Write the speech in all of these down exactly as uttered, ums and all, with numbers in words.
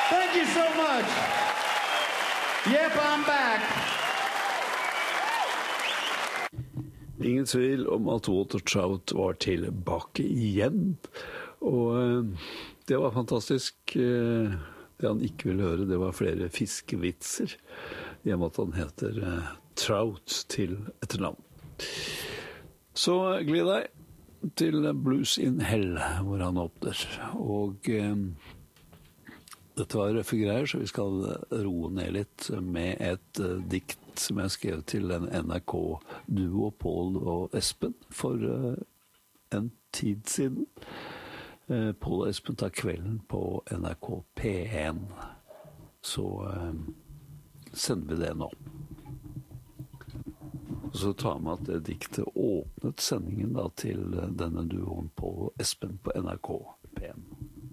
Thank you so much. Yep, I'm back. Ingen tvil om at Walter Trout var tilbake igjen, og det var fantastisk. Det han ikke ville høre, det var flere fiskevitser, i og med at han heter Trout til etternavn. Så gled deg til Blues in Hell, hvor han åpner, og eh, dette var røffe greier, så vi skal roe ned litt med et uh, dikt som jeg skrev til en N R K-duo, Paul og Espen, for uh, en tid siden. Uh, Paul og Espen tar kvelden på N R K P en, så uh, sender vi det nå. Og så tar vi at det diktet åpnet sendingen da, til denne duoen Paul og Espen på N R K P en.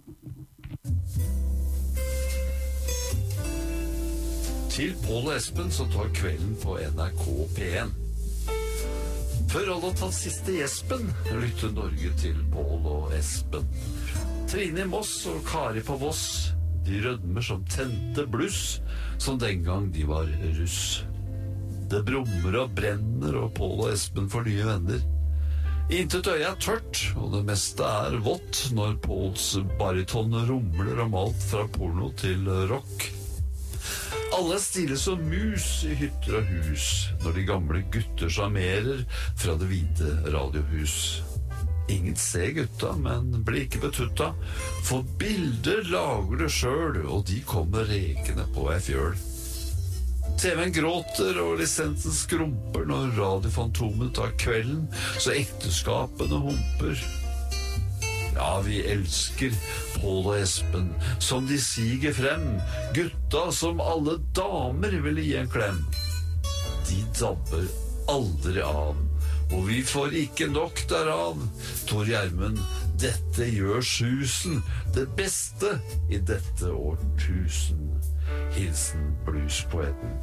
Til Paul og Espen som tar kvelden på N R K P en. Før alle tatt siste gjespen, lytter Norge til Paul og Espen. Trine i Moss og Kari på Voss, de rødmer som tente bluss, som den gang de var russ. Det brummer og brenner, og Paul og Espen får nye venner. Intet øye er tørt, og det meste er vått, når Pauls bariton rumler om alt fra porno til rock. Alle stille som mus i hytter og hus, når de gamle gutter sjarmerer fra det hvite radiohus. Ingen ser gutta, men blir ikke betutta, for bilder lager det selv, og de kommer rekende på ei fjøl. T V-en gråter og lisensen skrumper når radiofantomet tar kvelden, så ekteskapene humper. Ja, vi elsker Paul og Espen, som de siger frem, gutta som alle damer ville gi en klem. De dabber aldri av, og vi får ikke nok derav. Tor Gjermund, dette gjør susen, det beste i dette årtusen. Hilsen bluespoeten.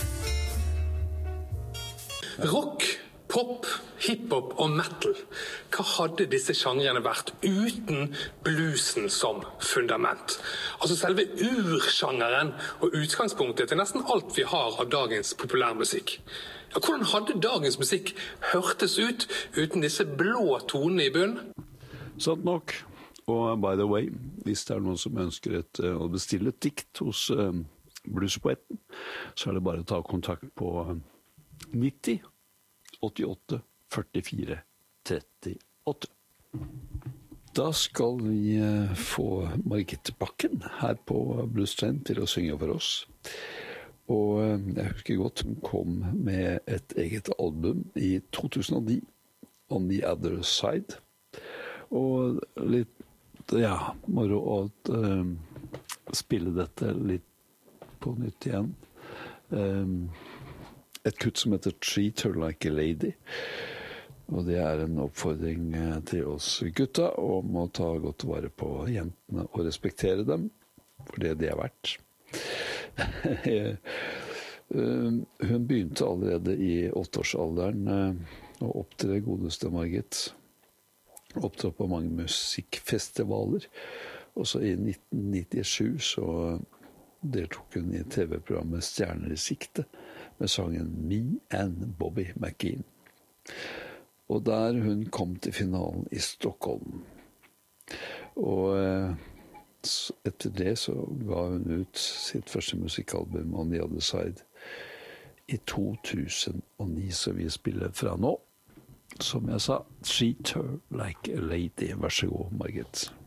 Rock, pop, hiphop og metal. Hva hadde disse sjangrene vært uten bluesen som fundament? Altså selve ursjangeren og utgangspunktet til nesten alt vi har av dagens populærmusikk. Ja, hvordan hadde dagens musikk hørtes ut uten disse blå tonene i bunnen? Sant nok. Og by the way, hvis det er noen som ønsker et, å bestille et dikt hos uh, bluespoeten, så er det bare å ta kontakt på nitti åttiåtte førtifire trettiåtte. Da skal vi få Margit Bakken her på Bluestrain til å synge for oss. Og jeg husker godt hun kom med et eget album i to tusen og ni, On the Other Side. Og litt, ja, moro å uh, spille dette litt på nytt igjen. Um, Et kutt som heter Treat Her Like a Lady. Og det er en oppfordring til oss gutta om å ta godt vare på jentene og respektere dem, for det det er verdt. Hun begynte allerede i åtteårsalderen å opptre godeste Margit. Opptrådte på mange musikkfestivaler. Og så i nitten nittisju så deltok hun i T V-programmet Stjerner i sikte, med sangen Me and Bobby McGee. Og der hun kom til finalen i Stockholm. Og etter det så ga hun ut sitt første musikkalbum On the Other Side i to tusen og ni, så vi spiller fra nå. Som jeg sa, Treat Her Like a Lady. Vær så god, Margit.